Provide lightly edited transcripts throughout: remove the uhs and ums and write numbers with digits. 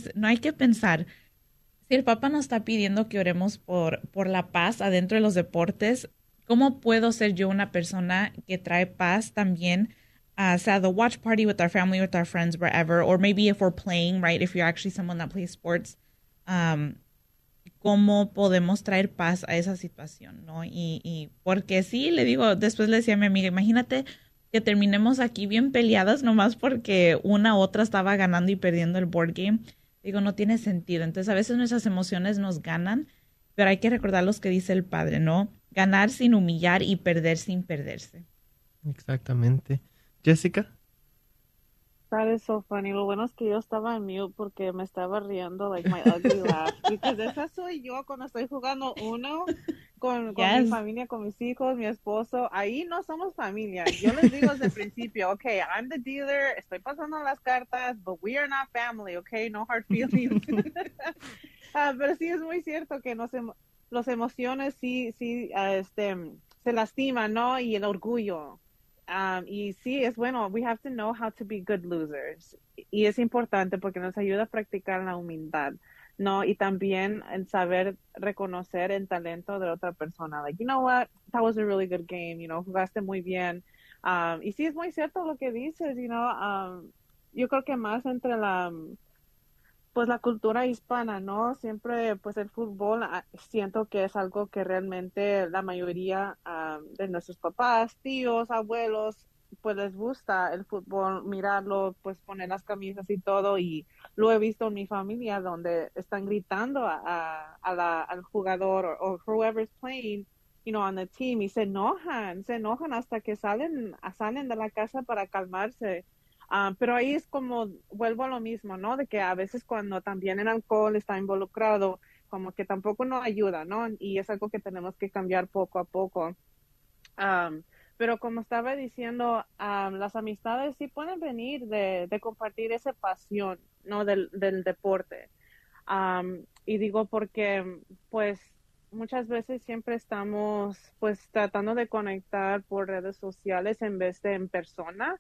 no hay que pensar, si el Papa nos está pidiendo que oremos por la paz adentro de los deportes, ¿cómo puedo ser yo una persona que trae paz también? Sea the watch party with our family, with our friends, wherever, or maybe if we're playing, right? If you're actually someone that plays sports, um, ¿cómo podemos traer paz a esa situación, no? Y porque sí, le digo, después le decía a mi amiga, imagínate que terminemos aquí bien peleadas nomás porque una u otra estaba ganando y perdiendo el board game. Digo, no tiene sentido. Entonces, a veces nuestras emociones nos ganan, pero hay que recordar los que dice el padre, ¿no? Ganar sin humillar y perder sin perderse. Exactamente. Jessica. That is so funny. Lo bueno es que yo estaba en mute porque me estaba riendo, like my ugly laugh. Because esa soy yo cuando estoy jugando uno con mi Yes. familia, con mis hijos, mi esposo. Ahí no somos familia. Yo les digo desde el principio, okay, I'm the dealer, estoy pasando las cartas, but we are not family, okay? No hard feelings. Pero sí es muy cierto que los emociones sí, se lastiman, ¿no? Y el orgullo. Y sí, es bueno, we have to know how to be good losers. Y es importante porque nos ayuda a practicar la humildad, ¿no? Y también en saber reconocer el talento de otra persona. Like, you know what? That was a really good game, you know, jugaste muy bien. Y sí, es muy cierto lo que dices, you know. Yo creo que más entre pues la cultura hispana, ¿no? Siempre, pues el fútbol, siento que es algo que realmente la mayoría de nuestros papás, tíos, abuelos, pues les gusta el fútbol, mirarlo, pues poner las camisas y todo, y lo he visto en mi familia donde están gritando al jugador o whoever's playing, you know, on the team, y se enojan hasta que salen de la casa para calmarse. Pero ahí es como, vuelvo a lo mismo, ¿no? De que a veces cuando también el alcohol está involucrado, como que tampoco nos ayuda, ¿no? Y es algo que tenemos que cambiar poco a poco. Pero como estaba diciendo, las amistades sí pueden venir de compartir esa pasión, ¿no? Del deporte. Y digo porque, pues, muchas veces siempre estamos, pues, tratando de conectar por redes sociales en vez de en persona.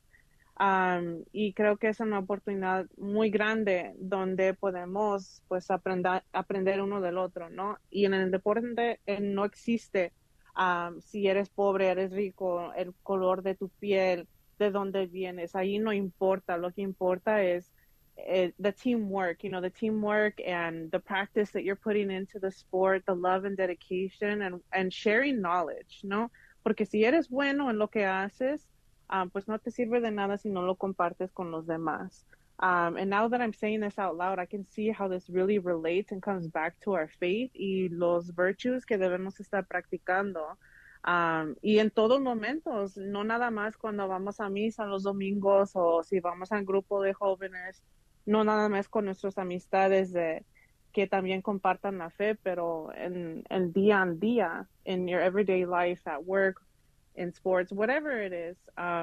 Y creo que es una oportunidad muy grande donde podemos pues aprender uno del otro, ¿no? Y en el deporte no existe si eres pobre, eres rico, el color de tu piel, de dónde vienes, ahí no importa, lo que importa es the teamwork, you know, the teamwork and the practice that you're putting into the sport, the love and dedication and sharing knowledge, ¿no? Porque si eres bueno en lo que haces, pues no te sirve de nada si no lo compartes con los demás. And now that I'm saying this out loud, I can see how this really relates and comes back to our faith y los virtues que debemos estar practicando. Y en todos momentos, no nada más cuando vamos a misa los domingos o si vamos al grupo de jóvenes, no nada más con nuestras amistades que también compartan la fe, pero en el día al día, in your everyday life, at work, in sports, whatever it is.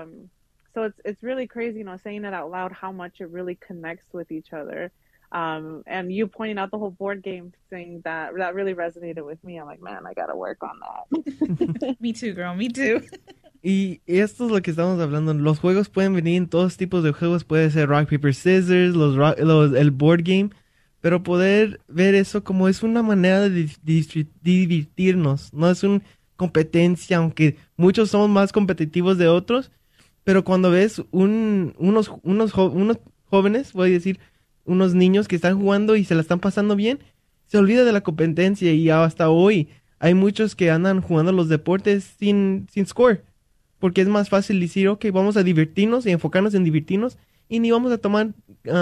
So it's really crazy, you know, saying it out loud, how much it really connects with each other. And you pointing out the whole board game thing that really resonated with me. I'm like, man, I gotta work on that. Me too, girl, me too. Y esto es lo que estamos hablando. Los juegos pueden venir en todos tipos de juegos. Puede ser rock, paper, scissors, el board game. Pero poder ver eso como es una manera de divertirnos. No es una competencia, aunque muchos somos más competitivos de otros. Pero cuando ves unos jóvenes, voy a decir, unos niños que están jugando y se la están pasando bien, se olvida de la competencia. Y hasta hoy hay muchos que andan jugando los deportes sin score. Porque es más fácil decir, ok, vamos a divertirnos y enfocarnos en divertirnos y ni vamos a tomar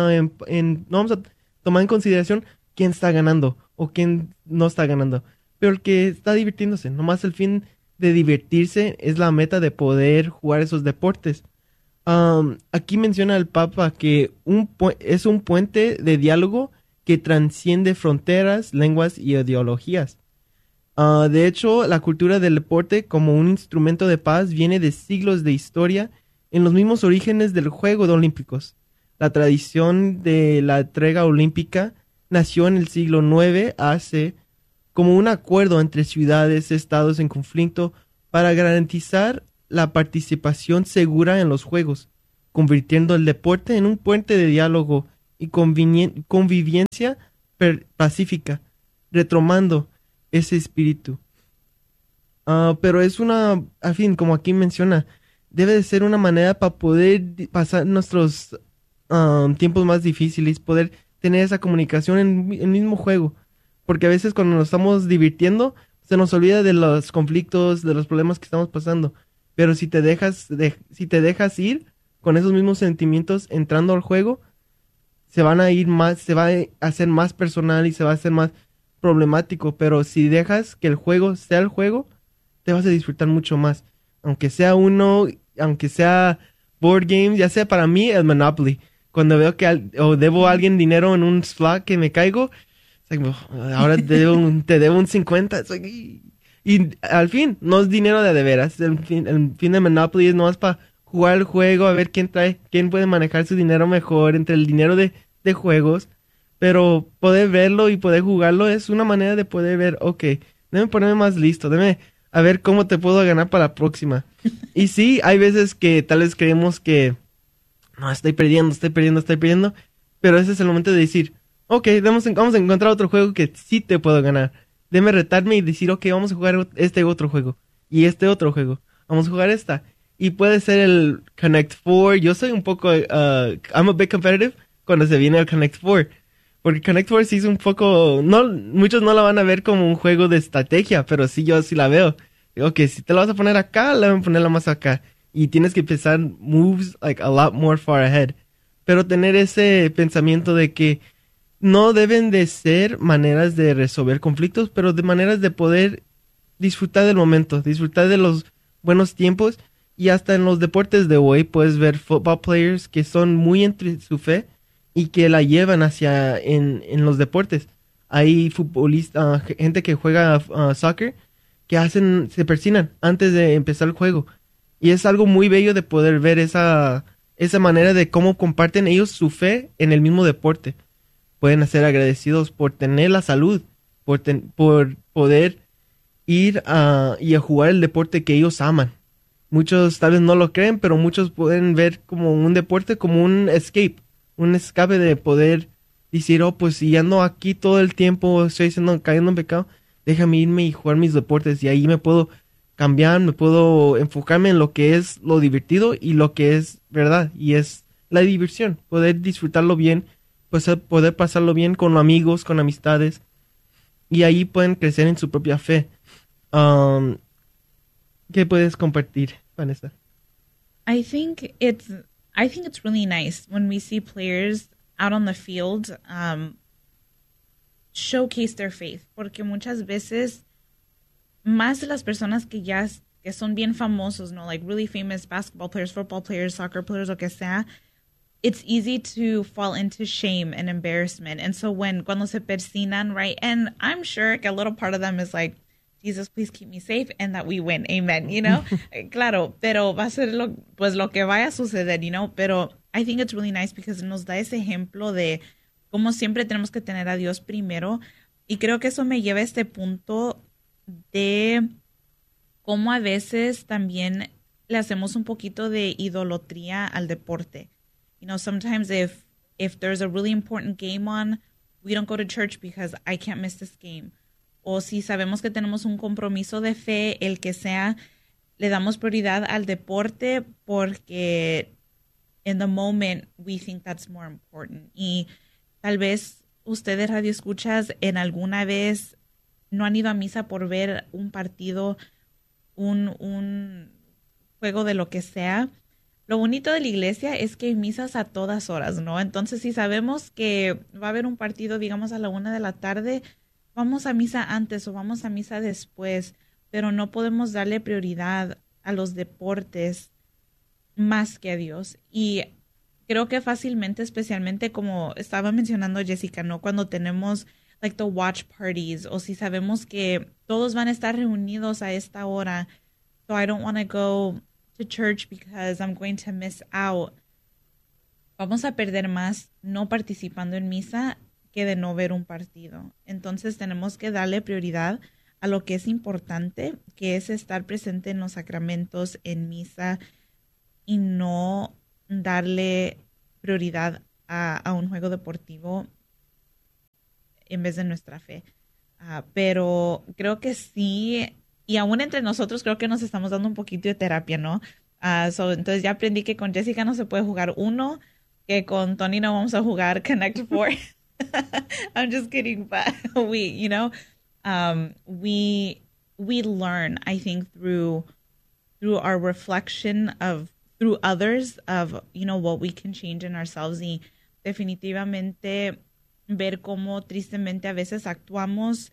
no vamos a tomar en consideración quién está ganando o quién no está ganando. Pero el que está divirtiéndose, nomás el fin de divertirse es la meta de poder jugar esos deportes. Aquí menciona el Papa que es un puente de diálogo que transciende fronteras, lenguas y ideologías. De hecho, la cultura del deporte como un instrumento de paz viene de siglos de historia en los mismos orígenes del Juego de Olímpicos. La tradición de la entrega olímpica nació en el siglo IX como un acuerdo entre ciudades, estados en conflicto para garantizar la participación segura en los Juegos, convirtiendo el deporte en un puente de diálogo y convivencia pacífica, retomando ese espíritu. Pero es al fin, como aquí menciona, debe de ser una manera para poder pasar nuestros tiempos más difíciles, poder tener esa comunicación en el mismo juego. Porque a veces cuando nos estamos divirtiendo, se nos olvida de los conflictos, de los problemas que estamos pasando. Pero si te dejas ir con esos mismos sentimientos entrando al juego, se van a ir más, se va a hacer más personal y se va a hacer más problemático. Pero si dejas que el juego sea el juego, te vas a disfrutar mucho más. Aunque sea board games, ya sea para mí el Monopoly. Cuando veo que debo a alguien dinero en un slot que me caigo, es like, ahora te debo un 50. Y al fin, no es dinero de veras. El fin de Monopoly es nomás para jugar el juego, a ver quién puede manejar su dinero mejor entre el dinero de juegos. Pero poder verlo y poder jugarlo es una manera de poder ver, ok, déjame ponerme más listo, déjame a ver cómo te puedo ganar para la próxima. Y sí, hay veces que tal vez creemos que no, estoy perdiendo, pero ese es el momento de decir, ok, vamos a encontrar otro juego que sí te puedo ganar. Déjame retarme y decir, ok, vamos a jugar este otro juego y este otro juego. Vamos a jugar esta. Y puede ser el Connect 4. Yo soy un poco, I'm a bit competitive cuando se viene el Connect 4. Porque Connect 4 sí es un poco, muchos no la van a ver como un juego de estrategia, pero sí yo sí la veo. Ok, si te la vas a poner acá, la voy a ponerla más acá. Y tienes que pensar moves like a lot more far ahead. Pero tener ese pensamiento de que no deben de ser maneras de resolver conflictos, pero de maneras de poder disfrutar del momento, disfrutar de los buenos tiempos. Y hasta en los deportes de hoy puedes ver football players que son muy entre su fe y que la llevan en los deportes. Hay futbolistas, gente que juega soccer, que se persignan antes de empezar el juego. Y es algo muy bello de poder ver esa manera de cómo comparten ellos su fe en el mismo deporte. Pueden ser agradecidos por tener la salud, por poder ir y a jugar el deporte que ellos aman. Muchos tal vez no lo creen, pero muchos pueden ver como un deporte, como un escape de poder decir, oh, pues si ando aquí todo el tiempo, estoy cayendo en pecado, déjame irme y jugar mis deportes y ahí me puedo cambiar, me puedo enfocarme en lo que es lo divertido y lo que es verdad, y es la diversión, poder disfrutarlo bien, pues poder pasarlo bien con amigos, con amistades, y ahí pueden crecer en su propia fe. ¿Qué puedes compartir, Vanessa? I think it's really nice when we see players out on the field showcase their faith, porque muchas veces más de las personas que son bien famosos, no, like really famous basketball players, football players, soccer players, lo que sea, it's easy to fall into shame and embarrassment. And so cuando se persignan, right, and I'm sure a little part of them is like, Jesus, please keep me safe and that we win. Amen, you know? Claro, pero va a ser lo que vaya a suceder, you know? Pero I think it's really nice because nos da ese ejemplo de cómo siempre tenemos que tener a Dios primero. Y creo que eso me lleva a este punto de cómo a veces también le hacemos un poquito de idolatría al deporte. You know, sometimes if there's a really important game on, we don't go to church because I can't miss this game. O si sabemos que tenemos un compromiso de fe, el que sea, le damos prioridad al deporte porque in the moment we think that's more important. Y tal vez ustedes radioescuchas en alguna vez no han ido a misa por ver un partido, un juego de lo que sea. Lo bonito de la iglesia es que hay misas a todas horas, ¿no? Entonces, si sabemos que va a haber un partido, digamos, a la 1 p.m, vamos a misa antes o vamos a misa después, pero no podemos darle prioridad a los deportes más que a Dios. Y creo que fácilmente, especialmente como estaba mencionando Jessica, ¿no? Cuando tenemos like the watch parties o si sabemos que todos van a estar reunidos a esta hora, so I don't want to go to church because I'm going to miss out. Vamos a perder más no participando en misa que de no ver un partido. Entonces tenemos que darle prioridad a lo que es importante, que es estar presente en los sacramentos, en misa, y no darle prioridad a un juego deportivo en vez de nuestra fe. Pero creo que sí, y aún entre nosotros creo que nos estamos dando un poquito de terapia, ¿no? Entonces ya aprendí que con Jessica no se puede jugar uno, que con Tony no vamos a jugar Connect Four. I'm just kidding, but we learn, I think, through our reflection of through others of what we can change in ourselves, y definitivamente ver cómo tristemente a veces actuamos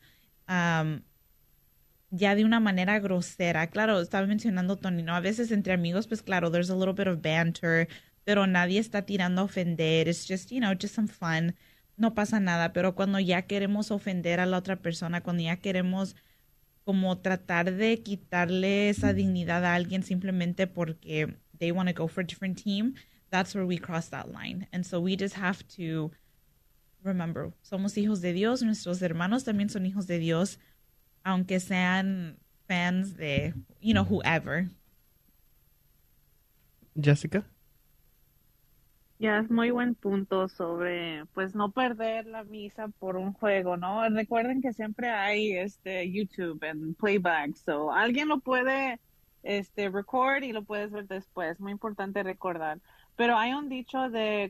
ya de una manera grosera. Claro, estaba mencionando Tony, ¿no? A veces entre amigos, pues claro, there's a little bit of banter, pero nadie está tirando a ofender. It's just, just some fun. No pasa nada, pero cuando ya queremos ofender a la otra persona, cuando ya queremos como tratar de quitarle esa dignidad a alguien simplemente porque they want to go for a different team, that's where we cross that line. And so we just have to remember, somos hijos de Dios, nuestros hermanos también son hijos de Dios, aunque sean fans de, whoever. Jessica? Ya es muy buen punto sobre, pues, no perder la misa por un juego, ¿no? Recuerden que siempre hay YouTube en playback, so alguien lo puede record y lo puedes ver después. Muy importante recordar. Pero hay un dicho de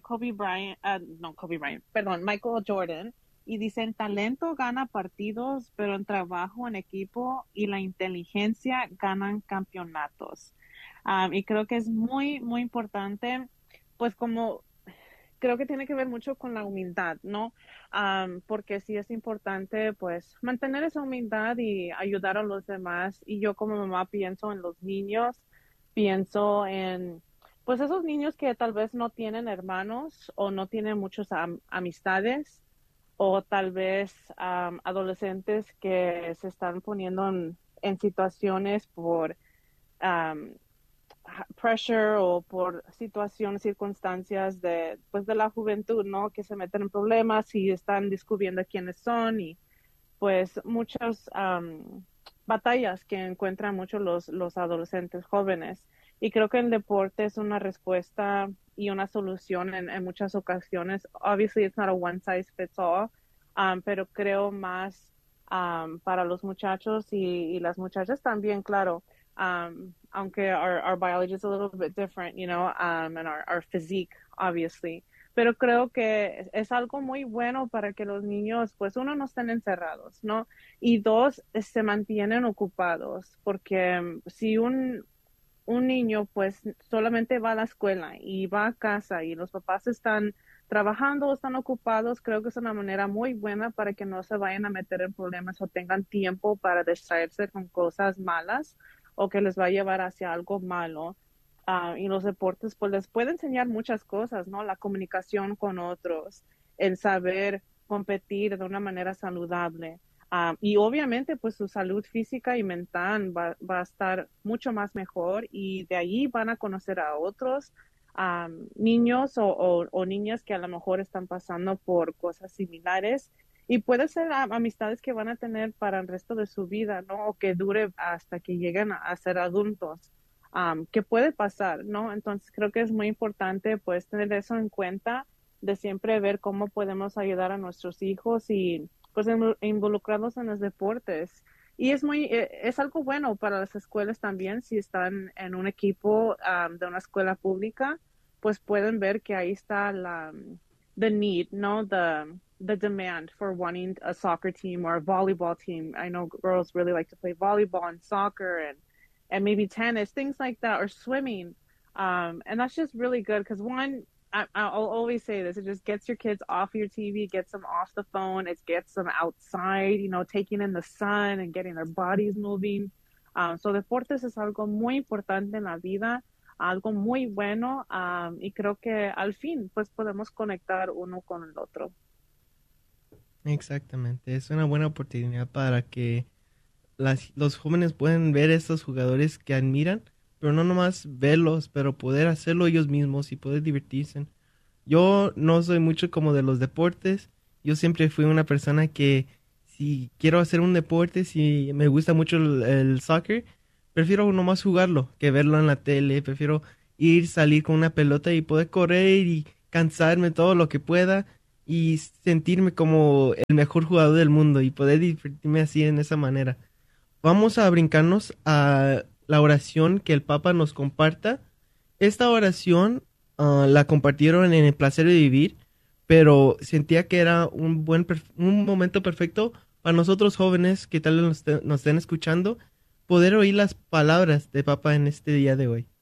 Michael Jordan, y dicen: talento gana partidos, pero el trabajo en equipo y la inteligencia ganan campeonatos. Y creo que es muy, muy importante, pues como creo que tiene que ver mucho con la humildad, ¿no? Porque sí es importante, pues, mantener esa humildad y ayudar a los demás. Y yo como mamá pienso en los niños, pienso en, pues, esos niños que tal vez no tienen hermanos o no tienen muchas amistades, o tal vez adolescentes que se están poniendo en situaciones por pressure o por circunstancias de la juventud, ¿no? Que se meten en problemas y están descubriendo quiénes son, y pues muchas batallas que encuentran mucho los adolescentes jóvenes. Y creo que el deporte es una respuesta y una solución en muchas ocasiones. Obviously, it's not a one size fits all, pero creo más para los muchachos y las muchachas también, claro. Aunque our biology is a little bit different, and our physique, obviously. Pero creo que es algo muy bueno para que los niños, pues, uno, no estén encerrados, ¿no? Y dos, se mantienen ocupados, porque si un niño, pues, solamente va a la escuela y va a casa y los papás están trabajando o están ocupados, creo que es una manera muy buena para que no se vayan a meter en problemas o tengan tiempo para distraerse con cosas malas o que les va a llevar hacia algo malo. Y los deportes, pues, les puede enseñar muchas cosas, ¿no? La comunicación con otros, el saber competir de una manera saludable. Y obviamente, pues, su salud física y mental va a estar mucho más mejor, y de ahí van a conocer a otros niños o niñas que a lo mejor están pasando por cosas similares, y puede ser amistades que van a tener para el resto de su vida, ¿no? O que dure hasta que lleguen a ser adultos, que puede pasar, ¿no? Entonces creo que es muy importante, pues, tener eso en cuenta, de siempre ver cómo podemos ayudar a nuestros hijos y, pues, involucrarlos en los deportes. Y es algo bueno para las escuelas también. Si están en un equipo de una escuela pública, pues pueden ver que ahí está the need, ¿no? The demand for wanting a soccer team or a volleyball team. I know girls really like to play volleyball and soccer and maybe tennis, things like that, or swimming. And that's just really good because, one, I'll always say this, it just gets your kids off your TV, gets them off the phone, it gets them outside, taking in the sun and getting their bodies moving. So deportes es algo muy importante en la vida, algo muy bueno, y creo que al fin, pues, podemos conectar uno con el otro. Exactamente, es una buena oportunidad para que los jóvenes puedan ver a estos jugadores que admiran, pero no nomás verlos, pero poder hacerlo ellos mismos y poder divertirse. Yo no soy mucho como de los deportes. Yo siempre fui una persona que, si quiero hacer un deporte, si me gusta mucho el soccer, prefiero nomás jugarlo que verlo en la tele. Prefiero salir con una pelota y poder correr y cansarme todo lo que pueda y sentirme como el mejor jugador del mundo y poder divertirme así en esa manera. Vamos a brincarnos a la oración que el Papa nos comparta. Esta oración la compartieron en el placer de vivir, pero sentía que era un momento perfecto para nosotros jóvenes que tal vez nos estén escuchando, poder oír las palabras de Papa en este día de hoy.